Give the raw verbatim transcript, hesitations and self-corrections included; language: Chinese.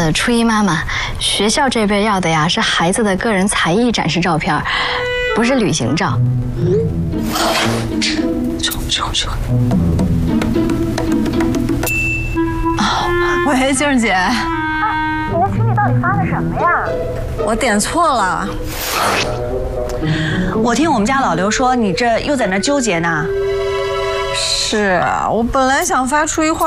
呃，初一妈妈，学校这边要的呀是孩子的个人才艺展示照片，不是旅行照。 走走走。 哦，喂，静儿姐。啊， 你的群里到底发的什么呀？ 我点错了。我听我们家老刘说，你这又在那纠结呢。是啊，我本来想发出一话。